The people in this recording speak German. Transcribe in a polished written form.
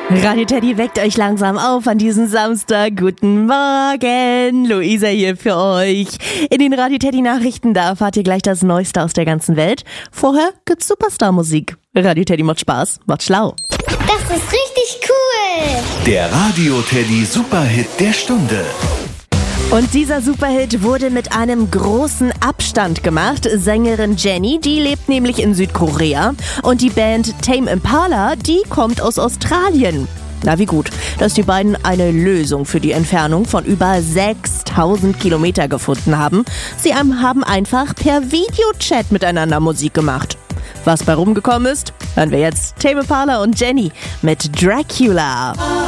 Radio Teddy weckt euch langsam auf an diesem Samstag. Guten Morgen, Luisa hier für euch. In den Radio Teddy Nachrichten, da erfahrt ihr gleich das Neueste aus der ganzen Welt. Vorher gibt's Superstar-Musik. Radio Teddy macht Spaß, macht schlau. Das ist richtig cool. Der Radio Teddy Superhit der Stunde. Und dieser Superhit wurde mit einem großen Abstand gemacht. Sängerin Jennie, die lebt nämlich in Südkorea. Und die Band Tame Impala, die kommt aus Australien. Na wie gut, dass die beiden eine Lösung für die Entfernung von über 6000 Kilometer gefunden haben. Sie haben einfach per Videochat miteinander Musik gemacht. Was bei rumgekommen ist, hören wir jetzt Tame Impala und Jennie mit Dracula.